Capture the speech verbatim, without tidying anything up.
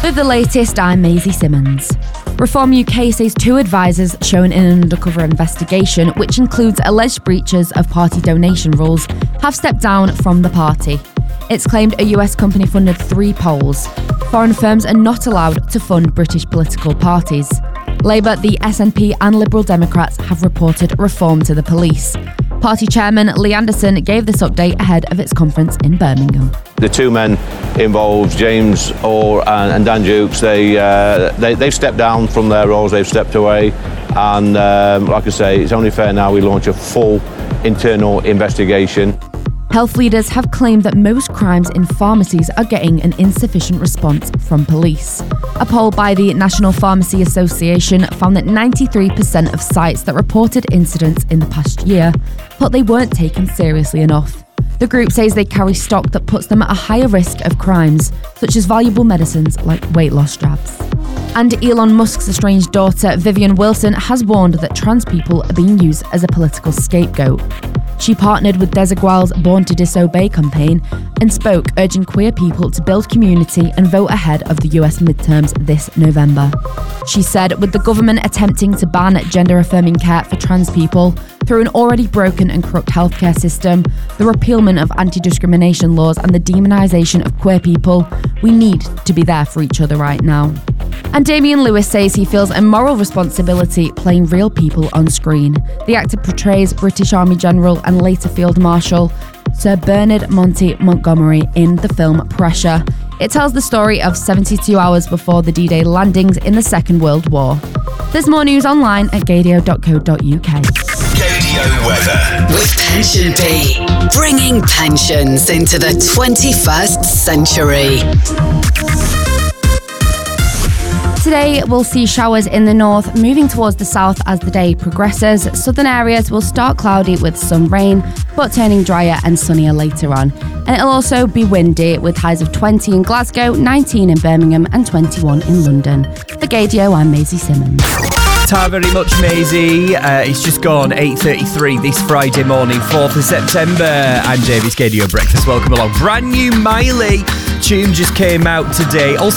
With the latest, I'm Maisie Simmons. Reform U K says two advisors shown in an undercover investigation, which includes alleged breaches of party donation rules, have stepped down from the party. It's claimed a U S company funded three polls. Foreign firms are not allowed to fund British political parties. Labour, the S N P and Liberal Democrats have reported reform to the police. Party chairman Lee Anderson gave this update ahead of its conference in Birmingham. The two men involved, James Orr and, and Dan Jukes, they, uh, they, they've stepped down from their roles, they've stepped away, and um, like I say, it's only fair now we launch a full internal investigation. Health leaders have claimed that most crimes in pharmacies are getting an insufficient response from police. A poll by the National Pharmacy Association found that ninety-three percent of sites that reported incidents in the past year thought they weren't taken seriously enough. The group says they carry stock that puts them at a higher risk of crimes, such as valuable medicines like weight loss jabs. And Elon Musk's estranged daughter, Vivian Wilson, has warned that trans people are being used as a political scapegoat. She partnered with Desigual's Born to Disobey campaign and spoke, urging queer people to build community and vote ahead of the U S midterms this November. She said, with the government attempting to ban gender-affirming care for trans people through an already broken and corrupt healthcare system, the repealment of anti-discrimination laws and the demonisation of queer people, we need to be there for each other right now. And Damian Lewis says he feels a moral responsibility playing real people on screen. The actor portrays British Army General and later Field Marshal Sir Bernard Monty Montgomery in the film Pressure. It tells the story of seventy-two hours before the D-Day landings in the Second World War. There's more news online at gadio dot co dot uk. Gadio weather with Pension Bee, bringing pensions into the twenty-first century. Today, we'll see showers in the north, moving towards the south as the day progresses. Southern areas will start cloudy with some rain, but turning drier and sunnier later on. And it'll also be windy, with highs of twenty in Glasgow, nineteen in Birmingham and twenty-one in London. For Gadio, I'm Maisie Simmons. Ta very much, Maisie. Uh, it's just gone eight thirty-three this Friday morning, fourth of September. I'm Davies, Gadio Breakfast. Welcome along. Brand new Miley tune just came out today. Also